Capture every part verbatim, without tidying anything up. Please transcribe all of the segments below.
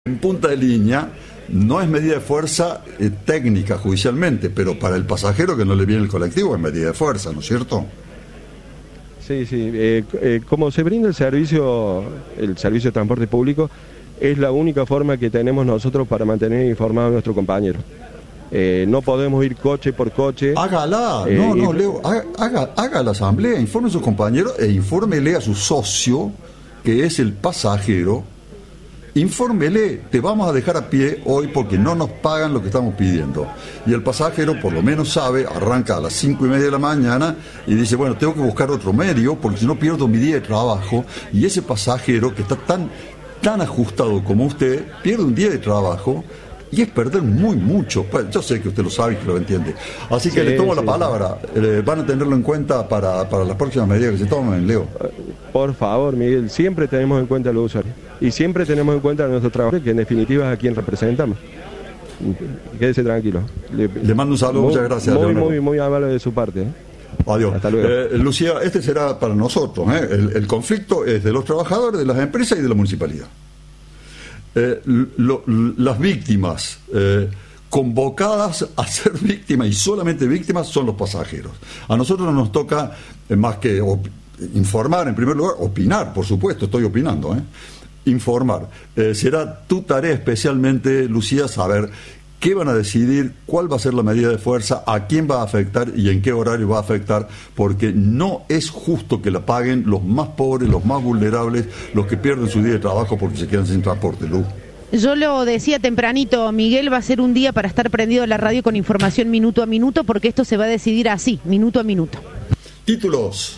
En punta de línea no es medida de fuerza eh, técnica judicialmente, pero para el pasajero que no le viene el colectivo es medida de fuerza, ¿no es cierto? Sí, sí. Eh, eh, como se brinda el servicio, el servicio de transporte público, es la única forma que tenemos nosotros para mantener informado a nuestro compañero. Eh, no podemos ir coche por coche. Hágala, eh, no, no, y... Leo, haga, haga, haga la asamblea, informe a sus compañeros e infórmele a su socio, que es el pasajero. Infórmele, te vamos a dejar a pie hoy porque no nos pagan lo que estamos pidiendo. Y el pasajero por lo menos sabe, arranca a las cinco y media de la mañana y dice, bueno, tengo que buscar otro medio porque si no pierdo mi día de trabajo. Y ese pasajero que está tan, tan ajustado como usted, pierde un día de trabajo y es perder muy mucho. Yo sé que usted lo sabe y que lo entiende. Así que sí, le tomo sí, la palabra. Sí. Eh, van a tenerlo en cuenta para, para las próximas medidas que se tomen, Leo. Por favor, Miguel, siempre tenemos en cuenta a los usuarios. Y siempre tenemos en cuenta a nuestros trabajadores, que en definitiva es a quien representamos. Quédese tranquilo. Le, le mando un saludo, muy, muchas gracias. Muy, Leonardo. muy, muy amable de su parte. ¿eh? Adiós. Hasta luego. Eh, Lucía, este será para nosotros. ¿eh? El, el conflicto es de los trabajadores, de las empresas y de la municipalidad. Eh, lo, las víctimas eh, convocadas a ser víctimas y solamente víctimas son los pasajeros. A nosotros nos toca, eh, más que op- informar en primer lugar, opinar, por supuesto, estoy opinando, ¿eh? informar. Eh, será tu tarea especialmente, Lucía, saber qué van a decidir, cuál va a ser la medida de fuerza, a quién va a afectar y en qué horario va a afectar, porque no es justo que la paguen los más pobres, los más vulnerables, los que pierden su día de trabajo porque se quedan sin transporte, Luz. Yo lo decía tempranito, Miguel, va a ser un día para estar prendido a la radio con información minuto a minuto, porque esto se va a decidir así, minuto a minuto. Títulos.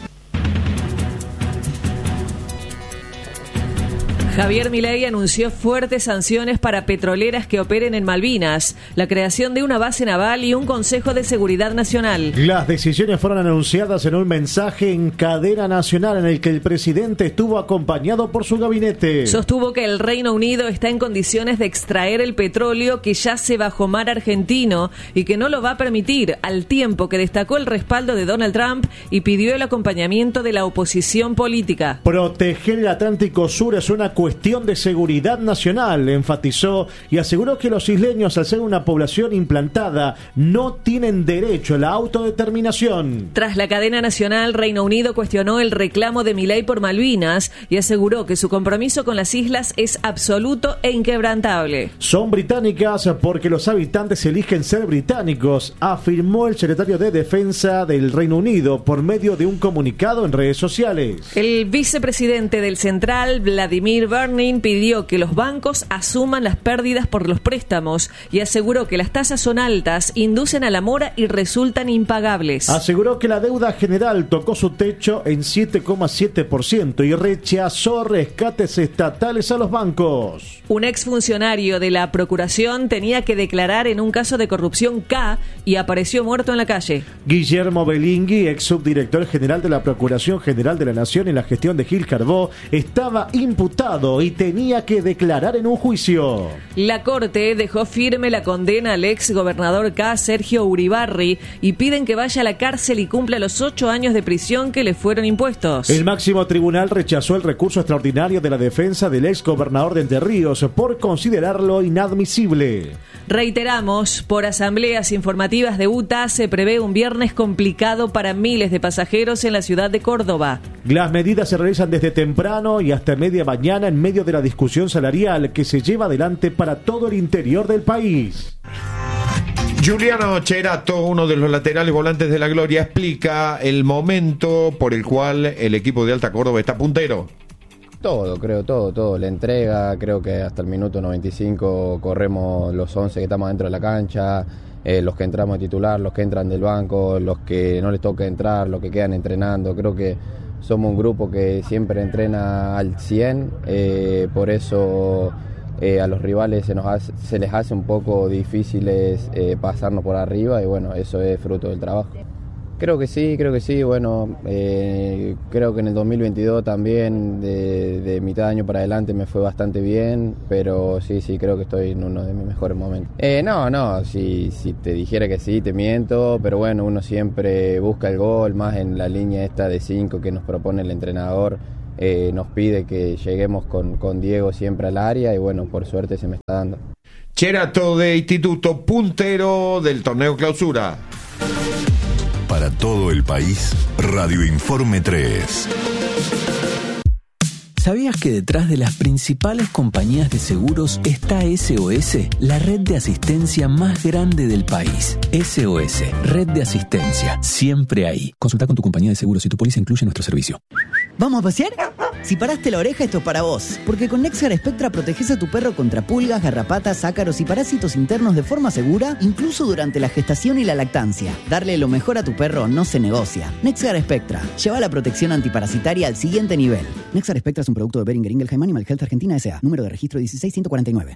Javier Milei anunció fuertes sanciones para petroleras que operen en Malvinas, la creación de una base naval y un Consejo de Seguridad Nacional. Las decisiones fueron anunciadas en un mensaje en cadena nacional en el que el presidente estuvo acompañado por su gabinete. Sostuvo que el Reino Unido está en condiciones de extraer el petróleo que yace bajo mar argentino y que no lo va a permitir, al tiempo que destacó el respaldo de Donald Trump y pidió el acompañamiento de la oposición política. Proteger el Atlántico Sur es una cuestión de seguridad nacional, enfatizó, y aseguró que los isleños, al ser una población implantada, no tienen derecho a la autodeterminación. Tras la cadena nacional, Reino Unido cuestionó el reclamo de Milei por Malvinas y aseguró que su compromiso con las islas es absoluto e inquebrantable. Son británicas porque los habitantes eligen ser británicos, afirmó el secretario de Defensa del Reino Unido por medio de un comunicado en redes sociales. El vicepresidente del Central, Vladimir Bernin, pidió que los bancos asuman las pérdidas por los préstamos y aseguró que las tasas son altas, inducen a la mora y resultan impagables. Aseguró que la deuda general tocó su techo en siete coma siete por ciento y rechazó rescates estatales a los bancos. Un exfuncionario de la Procuración tenía que declarar en un caso de corrupción K y apareció muerto en la calle. Guillermo Belingui, ex subdirector general de la Procuración General de la Nación en la gestión de Gil Carbó, estaba imputado y tenía que declarar en un juicio. La Corte dejó firme la condena al ex gobernador K, Sergio Uribarri, y piden que vaya a la cárcel y cumpla los ocho años de prisión que le fueron impuestos. El máximo tribunal rechazó el recurso extraordinario de la defensa del ex gobernador de Entre Ríos por considerarlo inadmisible. Reiteramos, por asambleas informativas de U T A se prevé un viernes complicado para miles de pasajeros en la ciudad de Córdoba. Las medidas se realizan desde temprano y hasta media mañana en medio de la discusión salarial que se lleva adelante para todo el interior del país. Juliano Cherato, uno de los laterales volantes de la Gloria, explica el momento por el cual el equipo de Alta Córdoba está puntero. Todo, creo, todo, todo. La entrega, creo que hasta el minuto noventa y cinco corremos los once que estamos dentro de la cancha, eh, los que entramos de titular, los que entran del banco, los que no les toca entrar, los que quedan entrenando. Creo que somos un grupo que siempre entrena al cien, eh, por eso eh, a los rivales se, nos hace, se les hace un poco difíciles eh, pasarnos por arriba y bueno, eso es fruto del trabajo. Creo que sí, creo que sí, bueno, eh, creo que en el dos mil veintidós también de, de mitad de año para adelante me fue bastante bien, pero sí, sí, creo que estoy en uno de mis mejores momentos. Eh, no, no, si, si te dijera que sí, te miento, pero bueno, uno siempre busca el gol, más en la línea esta de cinco que nos propone el entrenador. eh, nos pide que lleguemos con, con Diego siempre al área y bueno, por suerte se me está dando. Cherato de Instituto, puntero del torneo Clausura. Para todo el país, Radio Informe tres. ¿Sabías que detrás de las principales compañías de seguros está S O S, la red de asistencia más grande del país? S O S, red de asistencia, siempre ahí. Consulta con tu compañía de seguros si tu póliza incluye nuestro servicio. ¿Vamos a pasear? Si paraste la oreja, esto es para vos. Porque con Nexar Spectra proteges a tu perro contra pulgas, garrapatas, ácaros y parásitos internos de forma segura, incluso durante la gestación y la lactancia. Darle lo mejor a tu perro no se negocia. Nexar Spectra. Lleva la protección antiparasitaria al siguiente nivel. Nexar Spectra es un producto de Boehringer Ingelheim Animal Health Argentina S A. Número de registro dieciséis ciento cuarenta y nueve.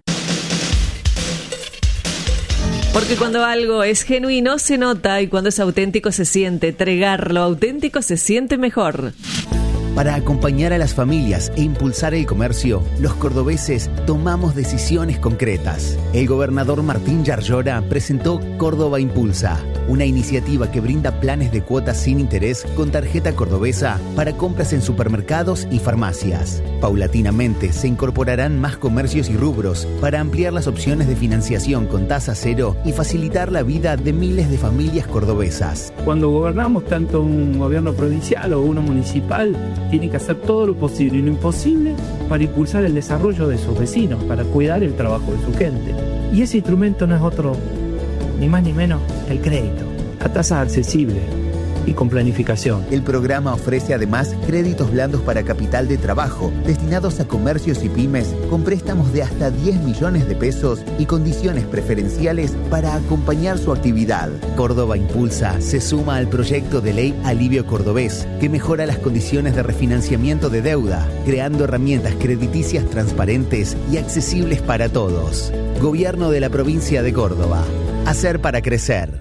Porque cuando algo es genuino se nota y cuando es auténtico se siente. Tregar lo auténtico se siente mejor. Para acompañar a las familias e impulsar el comercio, los cordobeses tomamos decisiones concretas. El gobernador Martín Yarlora presentó Córdoba Impulsa, una iniciativa que brinda planes de cuotas sin interés con tarjeta cordobesa para compras en supermercados y farmacias. Paulatinamente se incorporarán más comercios y rubros para ampliar las opciones de financiación con tasa cero y facilitar la vida de miles de familias cordobesas. Cuando gobernamos tanto un gobierno provincial o uno municipal, tiene que hacer todo lo posible y lo imposible para impulsar el desarrollo de sus vecinos, para cuidar el trabajo de su gente. Y ese instrumento no es otro, ni más ni menos, el crédito, a tasa accesible y con planificación. El programa ofrece además créditos blandos para capital de trabajo, destinados a comercios y pymes, con préstamos de hasta diez millones de pesos y condiciones preferenciales para acompañar su actividad. Córdoba Impulsa se suma al proyecto de ley Alivio Cordobés, que mejora las condiciones de refinanciamiento de deuda, creando herramientas crediticias transparentes y accesibles para todos. Gobierno de la provincia de Córdoba. Hacer para crecer.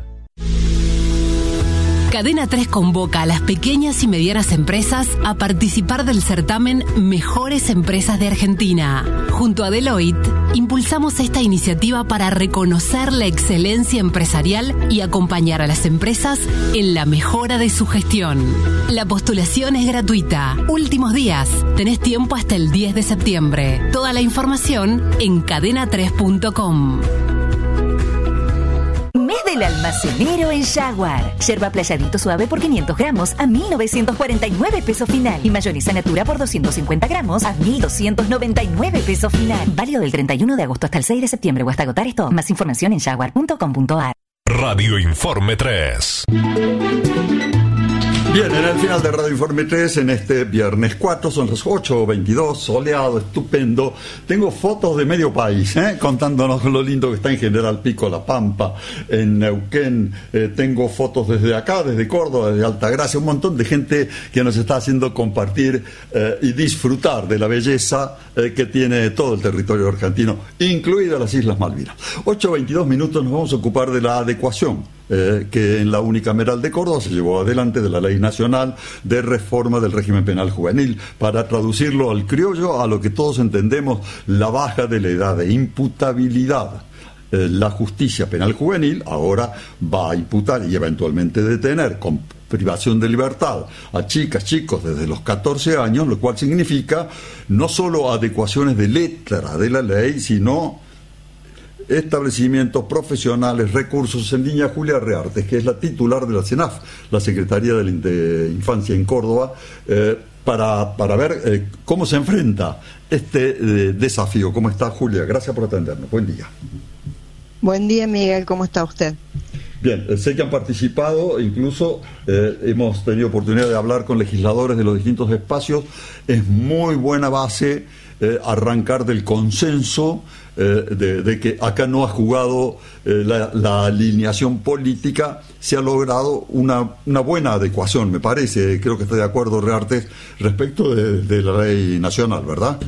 Cadena tres convoca a las pequeñas y medianas empresas a participar del certamen Mejores Empresas de Argentina. Junto a Deloitte, impulsamos esta iniciativa para reconocer la excelencia empresarial y acompañar a las empresas en la mejora de su gestión. La postulación es gratuita. Últimos días. Tenés tiempo hasta el diez de septiembre. Toda la información en cadena tres punto com. Mes del almacenero en Jaguar. Yerba playadito suave por quinientos gramos a mil novecientos cuarenta y nueve pesos final. Y mayonesa natura por doscientos cincuenta gramos a mil doscientos noventa y nueve pesos final. Válido del treinta y uno de agosto hasta el seis de septiembre o hasta agotar esto. Más información en jaguar punto com punto a r. Radio Informe tres. Bien, en el final de Radio Informe tres, en este viernes cuatro, son las ocho veintidós, soleado, estupendo. Tengo fotos de medio país, ¿eh? contándonos lo lindo que está en General Pico, La Pampa, en Neuquén. Eh, tengo fotos desde acá, desde Córdoba, desde Altagracia, un montón de gente que nos está haciendo compartir eh, y disfrutar de la belleza eh, que tiene todo el territorio argentino, incluidas las Islas Malvinas. ocho veintidós minutos, nos vamos a ocupar de la adecuación Eh, que en la unicameral de Córdoba se llevó adelante de la Ley Nacional de Reforma del Régimen Penal Juvenil, para traducirlo al criollo, a lo que todos entendemos, la baja de la edad de imputabilidad. Eh, la justicia penal juvenil ahora va a imputar y eventualmente detener con privación de libertad a chicas, chicos desde los catorce años, lo cual significa no solo adecuaciones de letra de la ley, sino establecimientos profesionales, recursos. En línea Julia Reartes, que es la titular de la CENAF, la Secretaría de, la de Infancia en Córdoba, eh, para, para ver eh, cómo se enfrenta este eh, desafío. ¿Cómo está, Julia? Gracias por atendernos. Buen día. Buen día, Miguel. ¿Cómo está usted? Bien, sé que han participado, incluso eh, hemos tenido oportunidad de hablar con legisladores de los distintos espacios. Es muy buena base eh, arrancar del consenso, eh, de, de que acá no ha jugado eh, la, la alineación política, se ha logrado una, una buena adecuación, me parece. Creo que está de acuerdo Reartes respecto de, de la ley nacional, ¿verdad?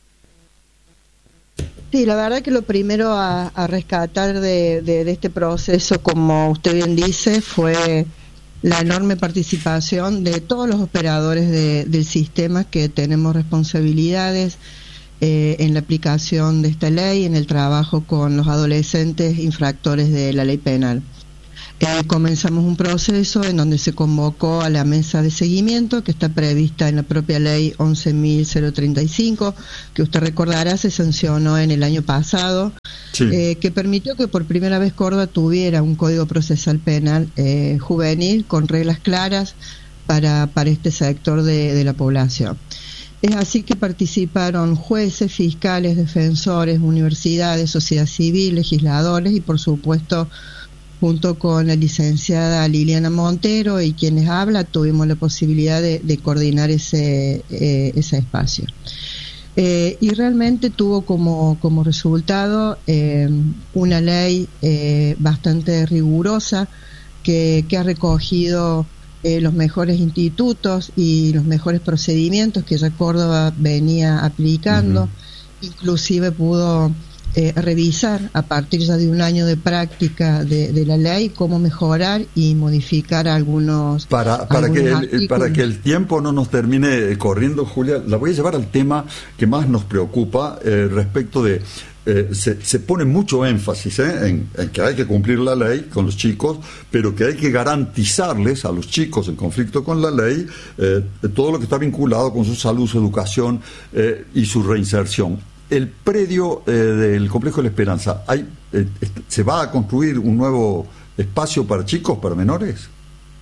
Sí, la verdad que lo primero a, a rescatar de, de, de este proceso, como usted bien dice, fue la enorme participación de todos los operadores de, del sistema, que tenemos responsabilidades eh, en la aplicación de esta ley, en el trabajo con los adolescentes infractores de la ley penal. Eh, comenzamos un proceso en donde se convocó a la mesa de seguimiento que está prevista en la propia ley once mil treinta y cinco, que usted recordará se sancionó en el año pasado, sí. eh, que permitió que por primera vez Córdoba tuviera un código procesal penal eh, juvenil con reglas claras para, para este sector de, de la población. Es así que participaron jueces, fiscales, defensores, universidades, sociedad civil, legisladores y por supuesto junto con la licenciada Liliana Montero y quienes habla, tuvimos la posibilidad de, de coordinar ese, eh, ese espacio. Eh, y realmente tuvo como, como resultado eh, una ley eh, bastante rigurosa que, que ha recogido eh, los mejores institutos y los mejores procedimientos que ya Córdoba venía aplicando, uh-huh. inclusive pudo Eh, revisar a partir ya de un año de práctica de, de la ley cómo mejorar y modificar algunos para para algunos que el, para que el tiempo no nos termine corriendo, Julia, la voy a llevar al tema que más nos preocupa eh, respecto de eh, se, se pone mucho énfasis eh, en, en que hay que cumplir la ley con los chicos, pero que hay que garantizarles a los chicos en conflicto con la ley eh, todo lo que está vinculado con su salud, su educación eh, y su reinserción. El predio eh, del Complejo de la Esperanza, ¿hay, eh, ¿se va a construir un nuevo espacio para chicos, para menores?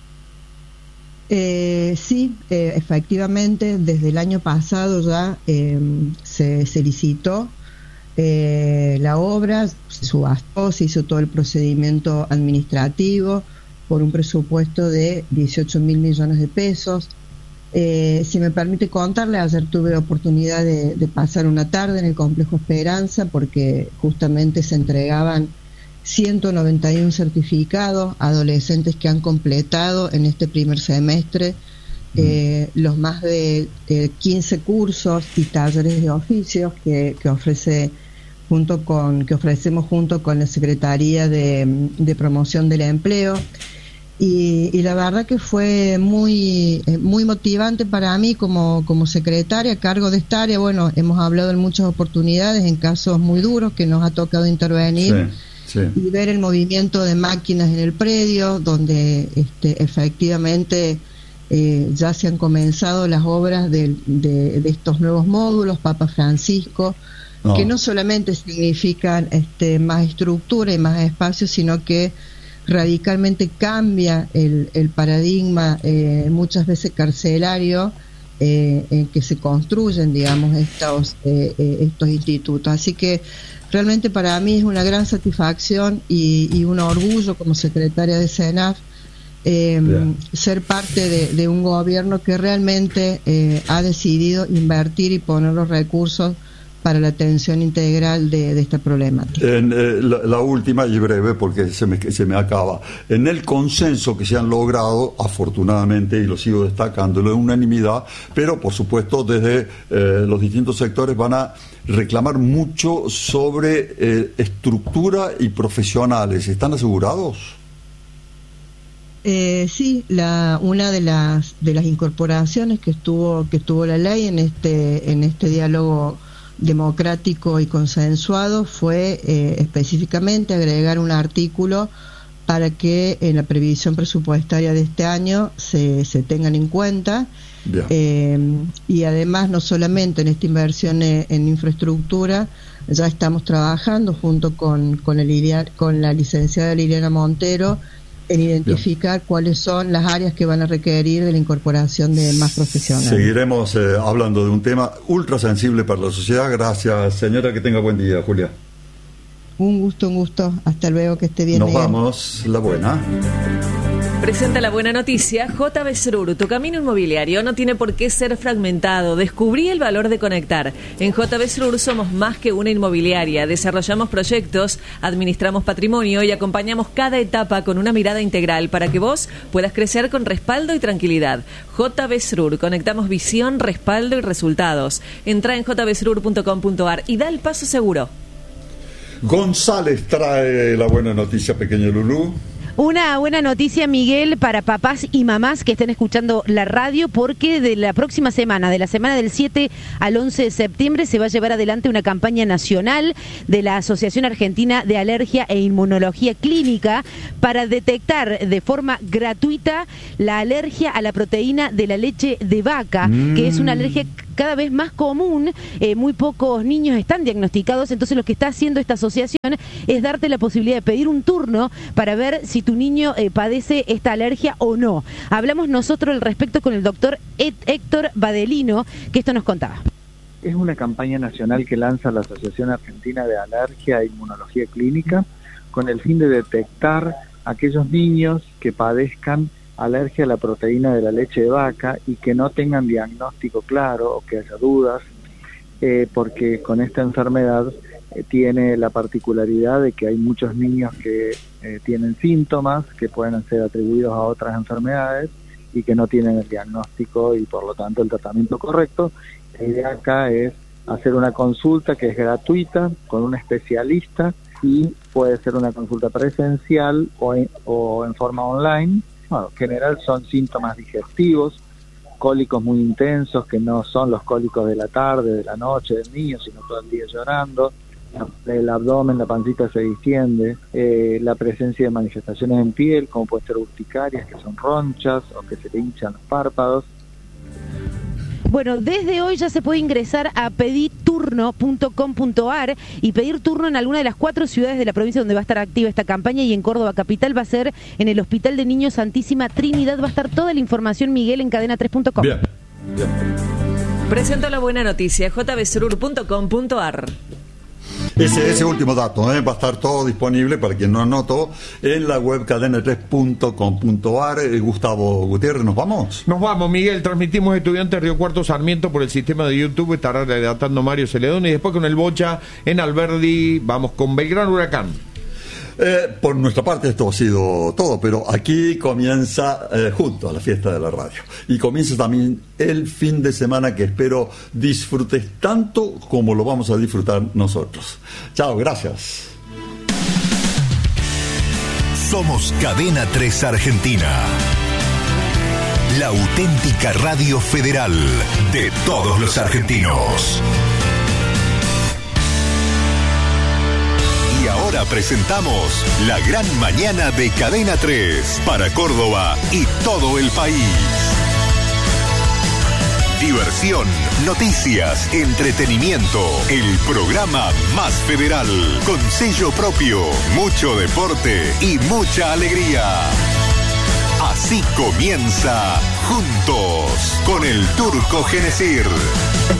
Eh, sí, eh, efectivamente, desde el año pasado ya eh, se, se licitó eh, la obra, se subastó, se hizo todo el procedimiento administrativo por un presupuesto de dieciocho mil millones de pesos. Eh, si me permite contarle, ayer tuve oportunidad de, de pasar una tarde en el Complejo Esperanza porque justamente se entregaban ciento noventa y uno certificados a adolescentes que han completado en este primer semestre eh, los más de eh, quince cursos y talleres de oficios que, que ofrece junto con que ofrecemos junto con la Secretaría de, de Promoción del Empleo. Y, y la verdad que fue muy muy motivante para mí como, como secretaria a cargo de esta área. Bueno, hemos hablado en muchas oportunidades en casos muy duros que nos ha tocado intervenir sí, sí. y ver el movimiento de máquinas en el predio, donde este, efectivamente eh, ya se han comenzado las obras de, de, de estos nuevos módulos, Papa Francisco, no. que no solamente significan este, más estructura y más espacio, sino que radicalmente cambia el, el paradigma eh, muchas veces carcelario eh, en que se construyen, digamos, estos eh, eh, estos institutos. Así que realmente para mí es una gran satisfacción y, y un orgullo como secretaria de SENAF eh, ser parte de, de un gobierno que realmente eh, ha decidido invertir y poner los recursos para la atención integral de, de esta problemática. En, eh, la, la última y breve porque se me, se me acaba. En el consenso que se han logrado, afortunadamente, y lo sigo destacando, la unanimidad, pero por supuesto desde eh, los distintos sectores van a reclamar mucho sobre eh, estructura y profesionales. ¿Están asegurados? Eh, sí, la, una de las de las incorporaciones que estuvo que tuvo la ley en este en este diálogo democrático y consensuado fue eh, específicamente agregar un artículo para que en la previsión presupuestaria de este año se, se tengan en cuenta eh, y además no solamente en esta inversión en, en infraestructura, ya estamos trabajando junto con, con, la, Liliana, con la licenciada Liliana Montero en identificar Bien. cuáles son las áreas que van a requerir de la incorporación de más profesionales. Seguiremos eh, hablando de un tema ultra sensible para la sociedad. Gracias, señora, que tenga buen día, Julia. Un gusto, un gusto. Hasta luego, que esté bien. Nos Miguel. Vamos, la buena. Presenta la buena noticia. J B Srur, tu camino inmobiliario no tiene por qué ser fragmentado. Descubrí el valor de conectar. En J B Srur somos más que una inmobiliaria. Desarrollamos proyectos, administramos patrimonio y acompañamos cada etapa con una mirada integral para que vos puedas crecer con respaldo y tranquilidad. J B Srur, conectamos visión, respaldo y resultados. Entra en j b srur punto com punto a r y da el paso seguro. González trae la buena noticia, pequeño Lulú. Una buena noticia, Miguel, para papás y mamás que estén escuchando la radio, porque de la próxima semana, de la semana del siete al once de septiembre, se va a llevar adelante una campaña nacional de la Asociación Argentina de Alergia e Inmunología Clínica para detectar de forma gratuita la alergia a la proteína de la leche de vaca, mm. que es una alergia cada vez más común. Eh, muy pocos niños están diagnosticados, entonces lo que está haciendo esta asociación es darte la posibilidad de pedir un turno para ver si tu niño eh, padece esta alergia o no. Hablamos nosotros al respecto con el doctor Héctor Badelino, que esto nos contaba. Es una campaña nacional que lanza la Asociación Argentina de Alergia e Inmunología Clínica con el fin de detectar a aquellos niños que padezcan alergia a la proteína de la leche de vaca y que no tengan diagnóstico claro o que haya dudas, eh, porque con esta enfermedad eh, tiene la particularidad de que hay muchos niños que eh, tienen síntomas que pueden ser atribuidos a otras enfermedades y que no tienen el diagnóstico y por lo tanto el tratamiento correcto. La idea acá es hacer una consulta que es gratuita con un especialista y puede ser una consulta presencial o en, o en forma online. Bueno, en general son síntomas digestivos, cólicos muy intensos que no son los cólicos de la tarde, de la noche del niño, sino todo el día llorando. El abdomen, la pancita se distiende, eh, la presencia de manifestaciones en piel, como puede ser urticarias, que son ronchas o que se le hinchan los párpados. Bueno, desde hoy ya se puede ingresar a pediturno punto com punto ar y pedir turno en alguna de las cuatro ciudades de la provincia donde va a estar activa esta campaña, y en Córdoba capital va a ser en el Hospital de Niños Santísima Trinidad. Va a estar toda la información, Miguel, en cadena tres punto com. Bien, bien. Presento la buena noticia, j b surur punto com punto ar. Ese, ese último dato ¿eh? va a estar todo disponible para quien no anotó en la web cadena tres punto com punto ar. Eh, Gustavo Gutiérrez, ¿nos vamos? Nos vamos, Miguel. Transmitimos Estudiantes Río Cuarto Sarmiento por el sistema de YouTube. Estará relatando Mario Celedón y después con el Bocha en Alberdi vamos con Belgrano Huracán. Eh, por nuestra parte esto ha sido todo, pero aquí comienza eh, junto a la fiesta de la radio y comienza también el fin de semana que espero disfrutes tanto como lo vamos a disfrutar nosotros. Chao, gracias. Somos Cadena tres Argentina, la auténtica radio federal de todos los argentinos. Ahora presentamos La Gran Mañana de Cadena tres para Córdoba y todo el país. Diversión, noticias, entretenimiento, el programa más federal, con sello propio, mucho deporte y mucha alegría. Así comienza Juntos con el Turco Genesir.